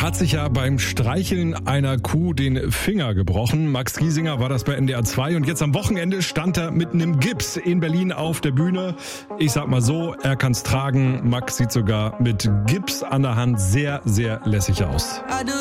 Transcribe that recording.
hat sich ja beim Streicheln einer Kuh den Finger gebrochen. Max Giesinger war das bei NDR 2 und jetzt am Wochenende stand er mit einem Gips in Berlin auf der Bühne. Ich sag mal so, er kann's tragen. Max sieht sogar mit Gips an der Hand sehr, sehr lässig aus.